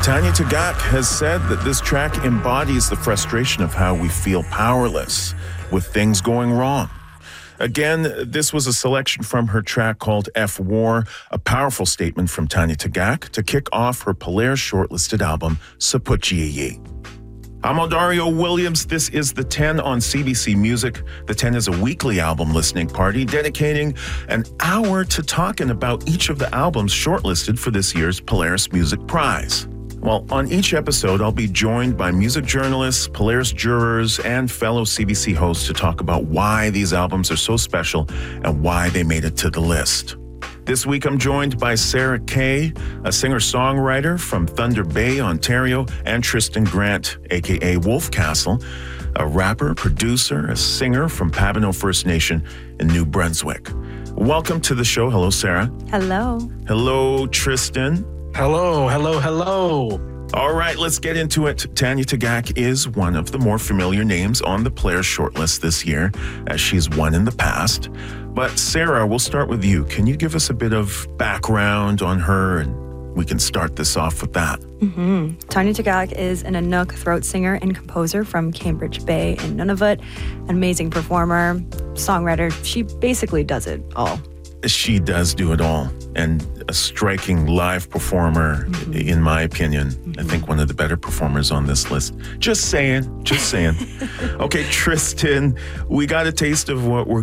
Tanya Tagaq has said that this track embodies the frustration of how we feel powerless with things going wrong. Again, this was a selection from her track called F War, a powerful statement from Tanya Tagaq to kick off her Polaris shortlisted album, Sapuchiyi. I'm Odario Williams. This is The 10 on CBC Music. The 10 is a weekly album listening party dedicating an hour to talking about each of the albums shortlisted for this year's Polaris Music Prize. Well, on each episode, I'll be joined by music journalists, Polaris jurors, and fellow CBC hosts to talk about why these albums are so special and why they made it to the list. This week, I'm joined by Sarah Kay, a singer-songwriter from Thunder Bay, Ontario, and Tristan Grant, a.k.a. Wolfcastle, a rapper, producer, a singer from Pabineau First Nation in New Brunswick. Welcome to the show. Hello, Sarah. Hello. Hello, Tristan. Hello. All right, let's get into it. Tanya Tagaq is one of the more familiar names on the Polaris shortlist this year, as she's won in the past. But Sarah, we'll start with you. Can you give us a bit of background on her, and we can start this off with that? Tanya Tagaq is an Inuk throat singer and composer from Cambridge Bay in Nunavut, an amazing performer, songwriter. She basically does it all. She does do it all, and a striking live performer, in my opinion. I think one of the better performers on this list. Just saying. Okay, Tristan, we got a taste of what we're